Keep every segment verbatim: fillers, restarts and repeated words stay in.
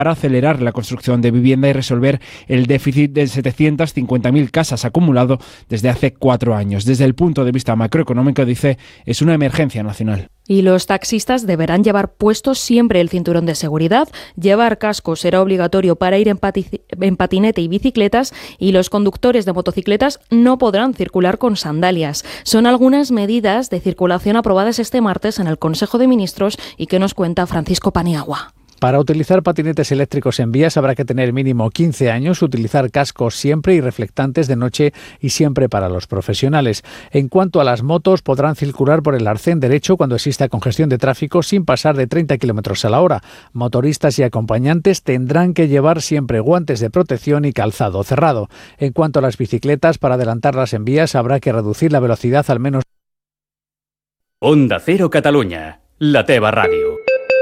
para acelerar la construcción de vivienda y resolver el déficit de setecientas cincuenta mil casas acumulado desde hace cuatro años. Desde el punto de vista macroeconómico, dice, es una emergencia nacional. Y los taxistas deberán llevar puesto siempre el cinturón de seguridad, llevar casco será obligatorio para ir en, pati- en patinete y bicicletas, y los conductores de motocicletas no podrán circular con sandalias. Son algunas medidas de circulación aprobadas este martes en el Consejo de Ministros y que nos cuenta Francisco Paniagua. Para utilizar patinetes eléctricos en vías habrá que tener mínimo quince años, utilizar cascos siempre y reflectantes de noche y siempre para los profesionales. En cuanto a las motos, podrán circular por el arcén derecho cuando exista congestión de tráfico sin pasar de treinta kilómetros a la hora. Motoristas y acompañantes tendrán que llevar siempre guantes de protección y calzado cerrado. En cuanto a las bicicletas, para adelantarlas en vías habrá que reducir la velocidad al menos. Onda Cero Catalunya, la teva ràdio.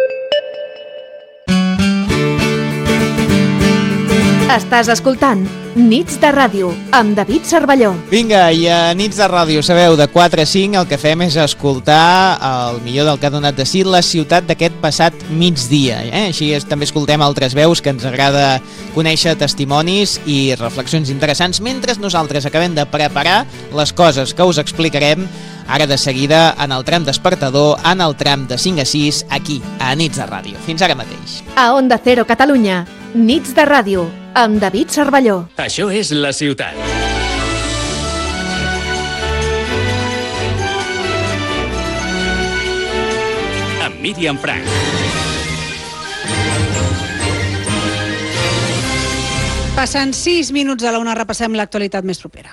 Estàs escoltant Nits de Ràdio amb David Cervelló. Vinga, i a Nits de Ràdio, sabeu, de quatre a cinc el que fem és escoltar el millor del que ha donat de si la ciutat d'aquest passat migdia. Eh? Així és, també escoltem altres veus, que ens agrada conèixer testimonis i reflexions interessants, mentre nosaltres acabem de preparar les coses que us explicarem ara de seguida en el tram despertador, en el tram de cinc a sis, aquí, a Nits de Ràdio. Fins ara mateix. A Onda Cero Catalunya, Nits de Ràdio, amb David Cervelló. Això és la ciutat. Amb Míriam Frank. Passant sis minuts a la una, repassem l'actualitat més propera.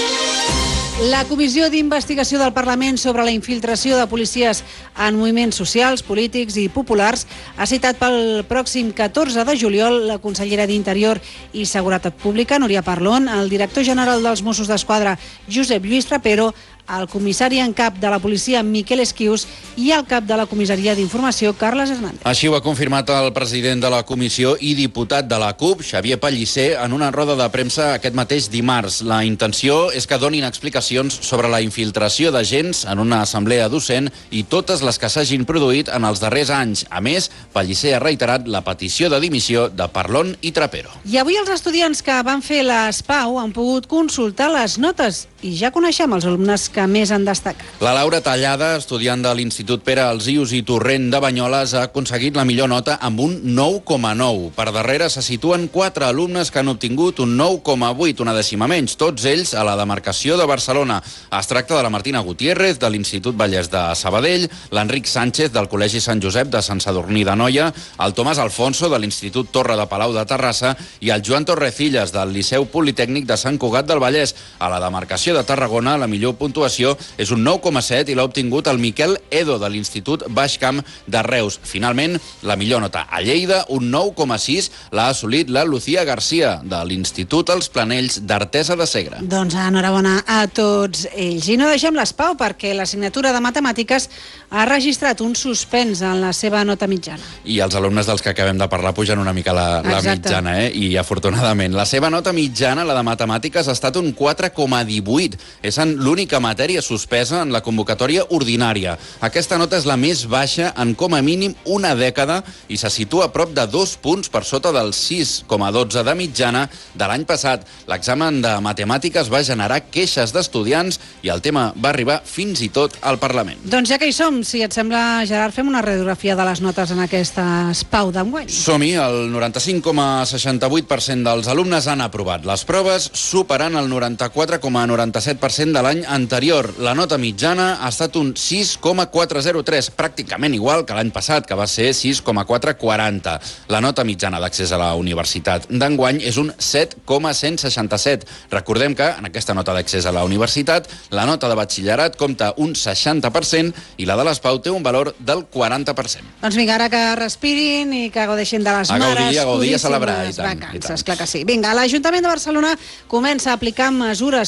La Comissió d'Investigació del Parlament sobre la infiltració de policies en moviments socials, polítics i populars ha citat pel pròxim catorze de juliol la consellera d'Interior i Seguretat Pública, Núria Parlon, el director general dels Mossos d'Esquadra, Josep Lluís Trapero, el comissari en cap de la policia, Miquel Esquius, i el cap de la comissaria d'informació, Carles Hernández. Així ho ha confirmat el president de la comissió i diputat de la CUP, Xavier Pellicer, en una roda de premsa aquest mateix dimarts. La intenció és que donin explicacions sobre la infiltració d'agents en una assemblea docent i totes les que s'hagin produït en els darrers anys. A més, Pellicer ha reiterat la petició de dimissió de Parlon i Trapero. I avui els estudiants que van fer l'ESPAU han pogut consultar les notes i ja coneixem els alumnes que més han destacat. La Laura Tallada, estudiant de l'Institut Pere Alsius i Torrent de Banyoles, ha aconseguit la millor nota amb un nou coma nou. Per darrere se situen quatre alumnes que han obtingut un nou coma vuit, una dècima menys, tots ells a la demarcació de Barcelona. Es tracta de la Martina Gutiérrez, de l'Institut Vallès de Sabadell, l'Enric Sánchez, del Col·legi Sant Josep de Sant Sadurní d'Anoia, el Tomàs Alfonso, de l'Institut Torre de Palau de Terrassa, i el Joan Torrecillas, del Liceu Politècnic de Sant Cugat del Vallès. A la demarcació de Tarragona, la millor puntuació és un nou coma set i l'ha obtingut el Miquel Edo, de l'Institut Baix Camp de Reus. Finalment, la millor nota a Lleida, un nou coma sis, l'ha assolit la Lucía García, de l'Institut Els Planells d'Artesa de Segre. Doncs enhorabona a tots ells. I no deixem l'ESPAU perquè l'assignatura de matemàtiques ha registrat un suspens en la seva nota mitjana. I els alumnes dels que acabem de parlar pugen una mica la, la mitjana, eh? I afortunadament. La seva nota mitjana, la de matemàtiques, ha estat un quatre coma divuit. És en l'única matèria suspesa en la convocatòria ordinària. Aquesta nota és la més baixa en com a mínim una dècada i se situa a prop de dos punts per sota del sis coma dotze de mitjana de l'any passat. L'examen de matemàtiques va generar queixes d'estudiants i el tema va arribar fins i tot al Parlament. Doncs ja que hi som, si et sembla, Gerard, fem una radiografia de les notes en aquesta ESPAU d'enguany. Som-hi, el noranta-cinc coma seixanta-vuit per cent dels alumnes han aprovat les proves, superant el noranta-quatre coma noranta-set per cent de l'any anterior. La nota mitjana ha estat un sis coma quatre zero tres, pràcticament igual que l'any passat, que va ser sis coma quatre quaranta. La nota mitjana d'accés a la universitat d'enguany és un set coma cent seixanta-set. Recordem que en aquesta nota d'accés a la universitat, la nota de batxillerat compta un seixanta per cent i la de l'ESPAU té un valor del quaranta per cent. Doncs vinga, ara que respirin i que gaudeixin de les a mares, gaudir, a gaudir, a celebrar, les i tant, vacances, i tant. clar que sí. Vinga, l'Ajuntament de Barcelona comença a aplicar mesures per reduir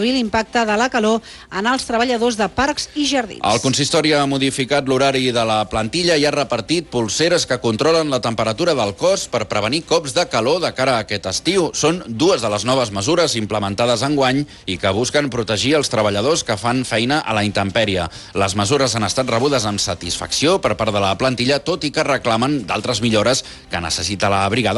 reduir l'impacte de la calor en els treballadors de parcs i jardins. El consistori ha modificat l'horari de la plantilla i ha repartit pulseres que controlen la temperatura del cos per prevenir cops de calor de cara a aquest estiu. Són dues de les noves mesures implementades enguany i que busquen protegir els treballadors que fan feina a la intempèrie. Les mesures han estat rebudes amb satisfacció per part de la plantilla, tot i que reclamen d'altres millores que necessita la brigada